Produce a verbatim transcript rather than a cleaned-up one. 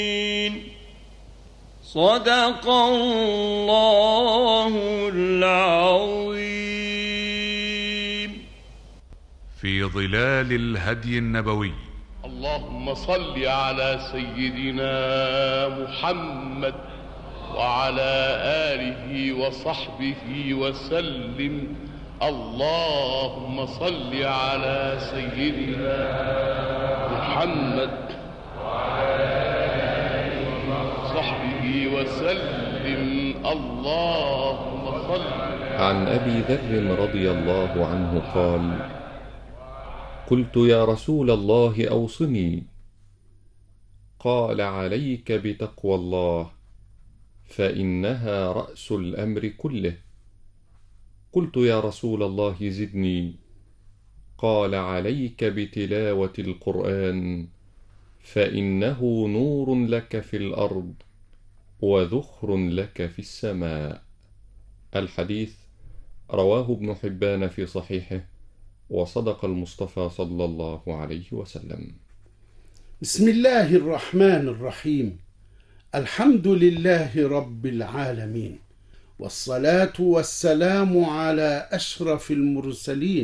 صدق الله العظيم. في ظلال الهدي النبوي. اللهم صل على سيدنا محمد وعلى آله وصحبه وسلم. اللهم صل على سيدنا محمد وعلى آله وصحبه وسلم. اللهم صل. عن أبي ذر رضي الله عنه قال: قلت يا رسول الله أوصني. قال: عليك بتقوى الله فإنها رأس الأمر كله. قلت يا رسول الله زدني. قال: عليك بتلاوة القرآن فإنه نور لك في الأرض وذخر لك في السماء. الحديث رواه ابن حبان في صحيحه، وصدق المصطفى صلى الله عليه وسلم. بسم الله الرحمن الرحيم. الحمد لله رب العالمين، والصلاة والسلام على أشرف المرسلين